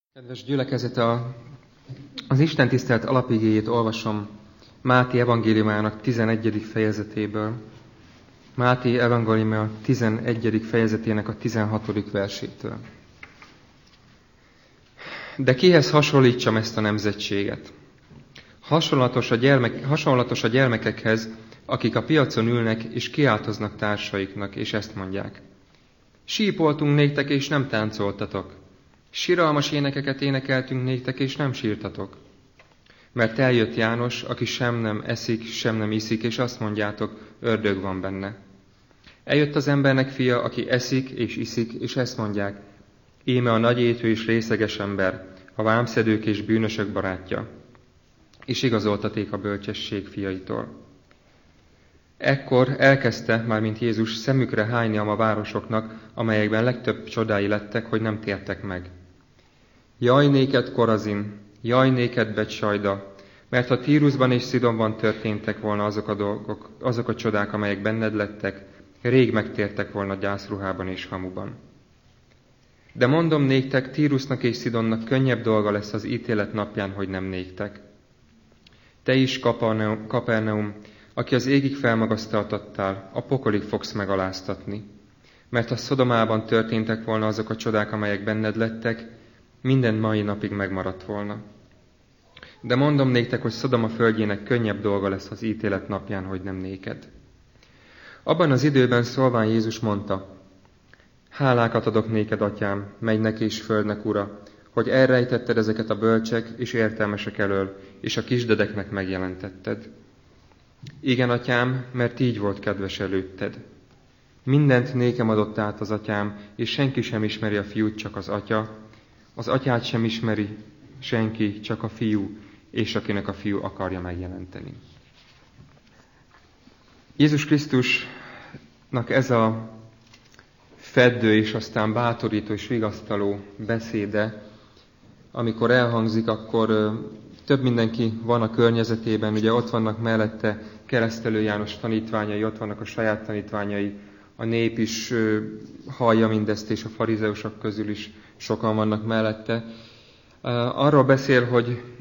Kedves gyülekezet, az Isten tisztelet alapigéjét olvasom Máté evangéliumának 11. fejezetéből. Máté evangéliuma 11. fejezetének a 16. versétől. De kihez hasonlítsam ezt a nemzetséget? Hasonlatos a gyermekekhez, akik a piacon ülnek és kiáltoznak társaiknak, és ezt mondják. Sípoltunk néktek, és nem táncoltatok. Siralmas énekeket énekeltünk néktek, és nem sírtatok. Mert eljött János, aki sem nem eszik, sem nem iszik, és azt mondjátok, ördög van benne. Eljött az embernek fia, aki eszik és iszik, és ezt mondják, íme a nagyétű és részeges ember, a vámszedők és bűnösök barátja. És igazoltaték a bölcsesség fiaitól. Ekkor elkezdte, mármint Jézus, szemükre hányni a városoknak, amelyekben legtöbb csodái lettek, hogy nem tértek meg. Jaj néked, Korazin! Jaj néked, Betsajda! Mert ha Tírusban és Szidonban történtek volna azok a csodák, amelyek benned lettek, rég megtértek volna gyászruhában és hamuban. De mondom néktek, Tírusnak és Szidonnak könnyebb dolga lesz az ítélet napján, hogy nem néktek. Te is, Kapernaum, aki az égig felmagasztaltattál, a pokolig fogsz megaláztatni. Mert ha Szodomában történtek volna azok a csodák, amelyek benned lettek, minden mai napig megmaradt volna. De mondom néktek, hogy Szodoma földjének könnyebb dolga lesz az ítélet napján, hogy nem néked. Abban az időben szólván Jézus mondta, hálákat adok néked, atyám, mennynek és földnek ura, hogy elrejtetted ezeket a bölcsek és értelmesek elől, és a kisdedeknek megjelentetted. Igen, atyám, mert így volt kedves előtted. Mindent nékem adott át az atyám, és senki sem ismeri a fiút, csak az atya. Az atyát sem ismeri senki, csak a fiú, és akinek a fiú akarja megjelenteni. Jézus Krisztusnak ez a feddő és aztán bátorító és vigasztaló beszéde, amikor elhangzik, akkor több mindenki van a környezetében, ugye ott vannak mellette Keresztelő János tanítványai, ott vannak a saját tanítványai, a nép is hallja mindezt, és a farizeusok közül is sokan vannak mellette. Arról beszél, hogy